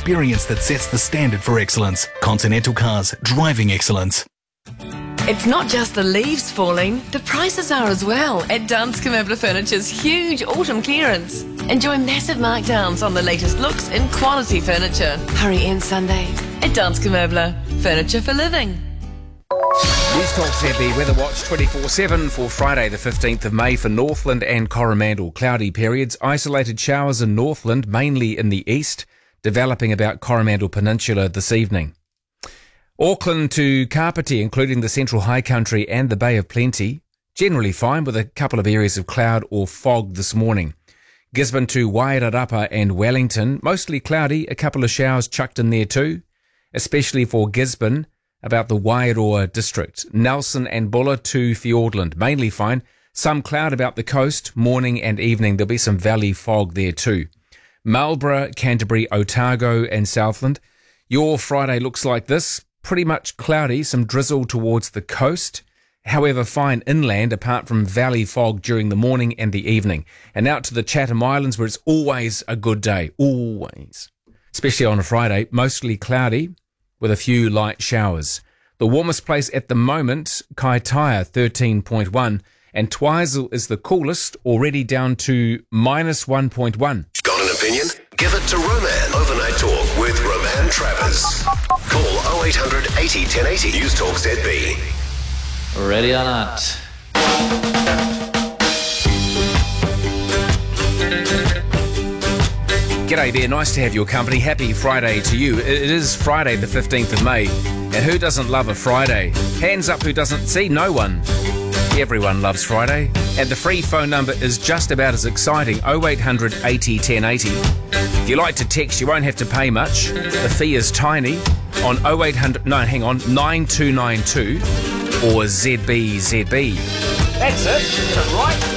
experience that sets the standard for excellence. Continental Cars, driving excellence. It's not just the leaves falling, the prices are as well at Danske Möbler Furniture's huge autumn clearance. Enjoy massive markdowns on the latest looks in quality furniture. Hurry in Sunday at Danske Möbler, furniture for living. News Talk ZB Weather Watch 24/7 for Friday the 15th of May for Northland and Coromandel. Cloudy periods, isolated showers in Northland, mainly in the east, developing about Coromandel Peninsula this evening. Auckland to Kapiti, including the Central High Country and the Bay of Plenty, generally fine with a couple of areas of cloud or fog this morning. Gisborne to Wairarapa and Wellington, mostly cloudy, a couple of showers chucked in there too, especially for Gisborne, about the Wairoa district. Nelson and Buller to Fiordland, mainly fine. Some cloud about the coast, morning and evening. There'll be some valley fog there too. Marlborough, Canterbury, Otago and Southland. Your Friday looks like this. Pretty much cloudy, some drizzle towards the coast. However, fine inland apart from valley fog during the morning and the evening. And out to the Chatham Islands where it's always a good day. Always. Especially on a Friday. Mostly cloudy with a few light showers. The warmest place at the moment, Kaitaia 13.1, and Twizel is the coolest, already down to -1.1. Got an opinion? Give it to Roman. Overnight Talk with Roman Travers. Call 0800 80 1080. News Talk ZB. Ready or not. G'day there, nice to have your company. Happy Friday to you. It is Friday the 15th of May, and who doesn't love a Friday? Hands up who doesn't. See, no one. Everyone loves Friday. And the free phone number is just about as exciting, 0800 80 1080. If you like to text, you won't have to pay much. The fee is tiny on 9292 or ZBZB. That's it, right?